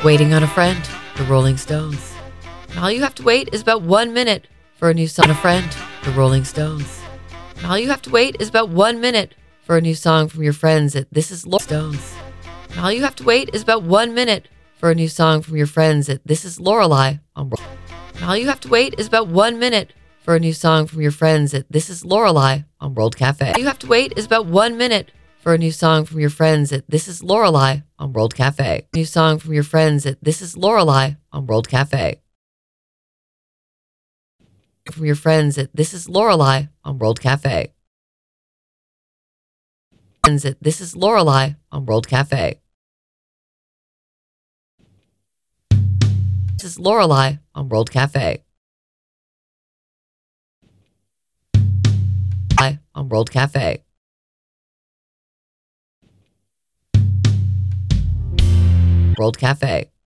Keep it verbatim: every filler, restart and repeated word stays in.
Waiting on a Friend, The Rolling Stones. And all you have to wait is about one minute for a new song. A Friend, The Rolling Stones. And all you have to wait is about one minute for a new song from your friends at This Is Rolling Stones. And all you have to wait is about one minute for a new song from your friends at This Is Lorelei on World. And all you have to wait is about one minute for a new song from your friends at This Is Lorelei on World Cafe. All you have to wait is about one minute for a new song from your friends at This Is Lorelei on World Cafe. New song from your friends at This Is Lorelei on World Cafe. From your friends at This Is Lorelei on World Cafe. Friends at This Is Lorelei on World Cafe. This is Lorelei on World Cafe. On World Cafe. World Cafe.